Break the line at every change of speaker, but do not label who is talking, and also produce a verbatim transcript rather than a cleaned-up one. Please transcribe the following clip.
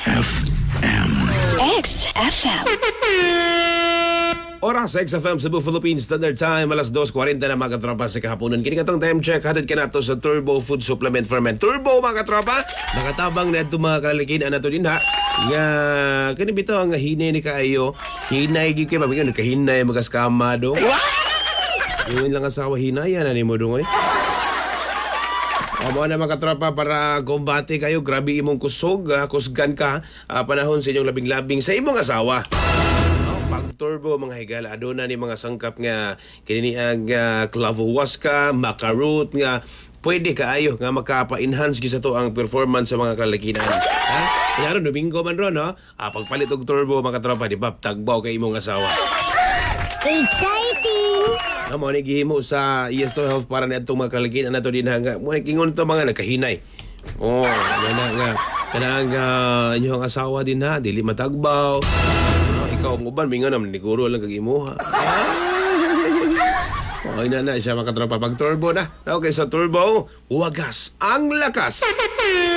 F M.
X F M.
Oras sa X F M Cebu, Philippines Standard Time, alas dos forty na mga katropa sa kahaponan. Kini katong time check, hatid ka nato sa Turbo Food Supplement Ferment. Turbo mga katropa, nakatabang na ito mga kalalikin na ito din ha. Nga, kani bito ang hinay ni kaayo, hinay gigi kayo, mabigyan, nagkahinay, magaskama do. Yun lang asawa, hinayan na ni mo do ngayon. O mga na mga katropa, para kumbate kayo, grabe imong kusog, ah, kusgan ka, ah, panahon sa inyong labing-labing sa imong asawa. Pag-turbo mga higala, aduna ni mga sangkap nga kinini ang uh, clavohuasca, macaroot nga pwede kaayo nga makapa-enhance gisa to ang performance sa mga kalakinan. Ha? Kaya Domingo man ron, no? Ah, pagpalit og turbo mga tropa, di ba? Tagbaw kay imong asawa.
Exciting!
Amo ni gihimo sa Yes to Health para na itong mga kalakinan nato din nga. Mo kingon to mga nagkahinay. Oh, yan na nga. Kanang uh, inyong asawa din ha, dili matagbaw. Ikaw ang uban, mingan naman, niguro lang kag-imuha. Okay na na siya makatropa pag turbo na. Okay, sa turbo, wagas ang lakas.